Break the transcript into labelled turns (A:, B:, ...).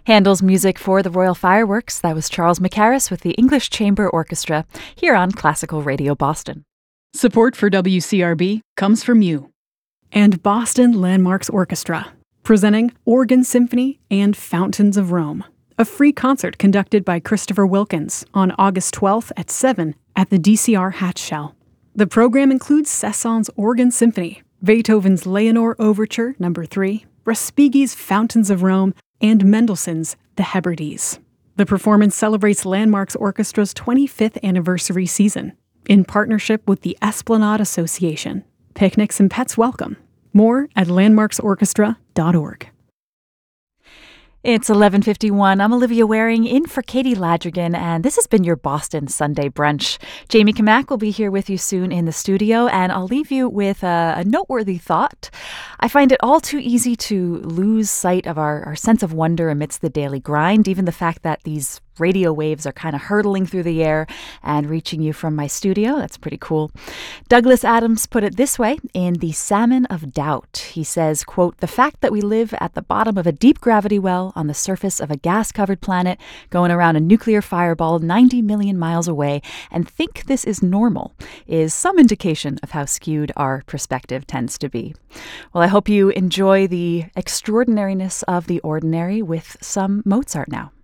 A: Handel's music for the Royal Fireworks. That was Charles Mackerras with the English Chamber Orchestra here on Classical Radio Boston.
B: Support for WCRB comes from you. And Boston Landmarks Orchestra, presenting Organ Symphony and Fountains of Rome, a free concert conducted by Christopher Wilkins on August 12th at 7 at the DCR Hatch Shell. The program includes Cesson's Organ Symphony, Beethoven's Leonore Overture No. 3, Respighi's Fountains of Rome, and Mendelssohn's The Hebrides. The performance celebrates Landmarks Orchestra's 25th anniversary season, in partnership with the Esplanade Association. Picnics and pets welcome. More at landmarksorchestra.org.
A: It's 11:51. I'm Olivia Waring in for Katie Ladrigan, and this has been your Boston Sunday Brunch. Jamie Kamak will be here with you soon in the studio, and I'll leave you with a noteworthy thought. I find it all too easy to lose sight of our sense of wonder amidst the daily grind, even the fact that these radio waves are kind of hurtling through the air and reaching you from my studio. That's pretty cool. Douglas Adams put it this way in The Salmon of Doubt. He says, quote, "The fact that we live at the bottom of a deep gravity well on the surface of a gas-covered planet going around a nuclear fireball 90 million miles away and think this is normal is some indication of how skewed our perspective tends to be." Well, I hope you enjoy the extraordinariness of the ordinary with some Mozart now.